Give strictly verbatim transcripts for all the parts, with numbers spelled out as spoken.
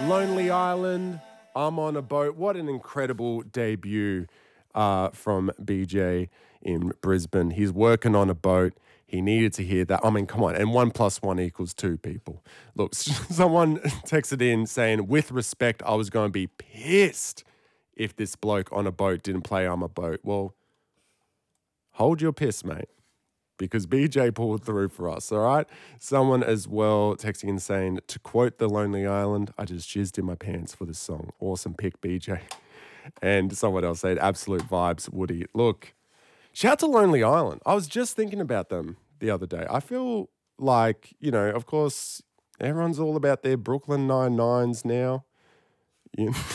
Lonely Island, I'm on a boat. What an incredible debut uh, from B J in Brisbane. He's working on a boat. He needed to hear that. I mean, come on. And one plus one equals two, people. Look, someone texted in saying, with respect, I was going to be pissed if this bloke on a boat didn't play I'm a Boat. Well, hold your piss, mate, because B J pulled through for us, all right? Someone as well texting in saying, to quote The Lonely Island, I just jizzed in my pants for this song. Awesome pick, B J. And someone else said, absolute vibes, Woody. Look, shout out to Lonely Island. I was just thinking about them the other day. I feel like, you know, of course, everyone's all about their Brooklyn Nine-Nines now. You know?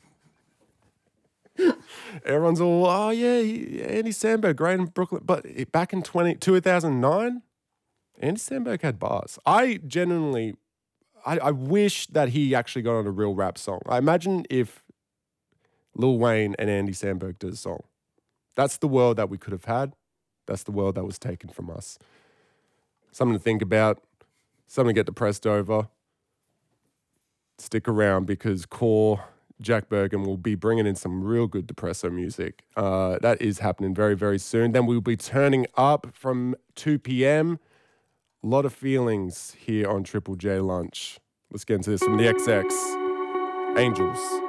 Everyone's all, oh, yeah, he, Andy Samberg, great in Brooklyn. But back in twenty, two thousand nine, Andy Samberg had bars. I genuinely, I, I wish that he actually got on a real rap song. I imagine if Lil Wayne and Andy Samberg did a song. That's the world that we could have had. That's the world that was taken from us. Something to think about. Something to get depressed over. Stick around because Core... Jack Bergen will be bringing in some real good depresso music. Uh, that is happening very, very soon. Then we'll be turning up from two p.m. A lot of feelings here on Triple J Lunch. Let's get into this from the X X. Angels.